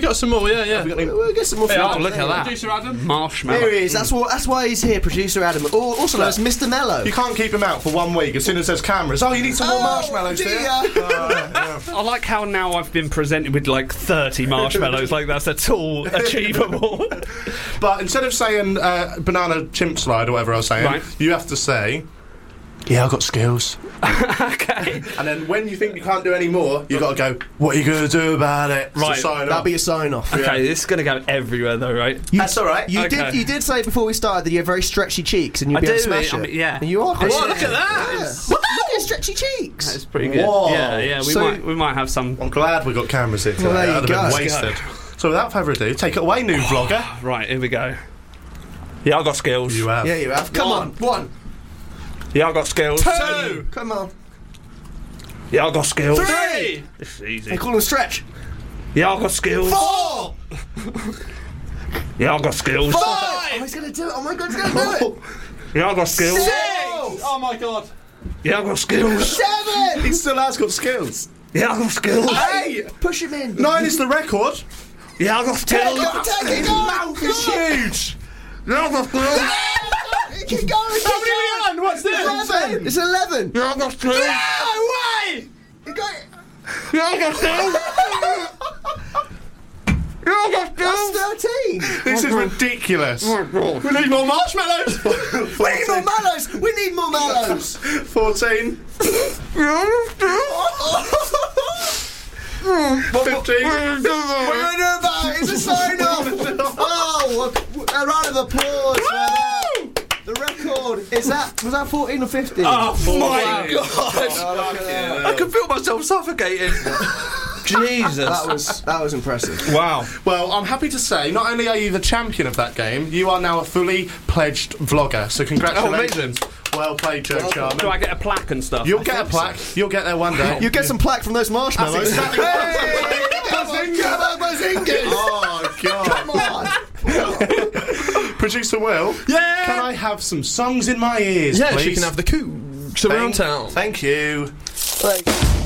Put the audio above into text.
we got some more? Yeah. We'll get some more. Oh, look at that. Producer Adam. Marshmallow. Here he is. That's why he's here, producer Adam. Also known as Mr. Mellow. You can't keep him out for 1 week as soon as there's cameras. Oh, you need some more marshmallows, dear. dear. I like how now I've been presented with like 30 marshmallows, like that's at all achievable. But instead of saying banana chimp slide or whatever I was saying, Right. you have to say, yeah, I've got skills. Okay. And then when you think you can't do any more, you've got to go, what are you going to do about it? Right. To sign That'll off. be your sign off. Okay, this is going to go everywhere though, right? That's all right. You Okay. did say before we started that you have very stretchy cheeks and you'd I be able to do, smash I it. mean, yeah. And you are. Oh, Look at that. Yeah. Look at his stretchy cheeks. It's pretty good. Whoa. Yeah, we So- might have some. I'm glad we got cameras here today. Well, there you That'd have go. been wasted. So without further ado, take it away, new vlogger. Right, here we go. Yeah, I got skills. You have. Yeah, you have. Come on. One. Yeah, I got skills. Two. Come on. Yeah, I got skills. Three. This is easy. They call him stretch. Yeah, I got skills. 4. Yeah, I got skills. 5. Oh, he's going to do it. Oh my God, he's going to do it. Yeah, I got skills. 6. Oh my God. Yeah, I got skills. 7. He still has got skills. Yeah, I got skills. 8. Push him in. 9 is the record. Yeah, I got skills. Take it. Mouth is huge. Yeah, I got skills. Keep going. How many are we on? What's this? 11. It's 11. Yeah, I got skills. No way. You got it. Yeah, I got skills. Yeah, I got skills. That's 13. This is ridiculous. We need more marshmallows. We need more mallows. We need more mallows. 14. 15. What are we doing about it? It's a sign off. Oh, a round of applause for that. The record is that. Was that 14 or 15? Oh my God. God! I can feel myself suffocating. Jesus. That was impressive. Wow. Well, I'm happy to say, not only are you the champion of that game, you are now a fully pledged vlogger. So congratulations. Well played, Joe Charman. Do I get a plaque and stuff? You'll get a plaque. You'll get there one day. You get some plaque from those marshmallows. That's exactly Bazingas! Oh, God. Come on! Producer Will, Yeah. can I have some songs in my ears, Yes, please? you can have the coo surround town. Thank you. Like,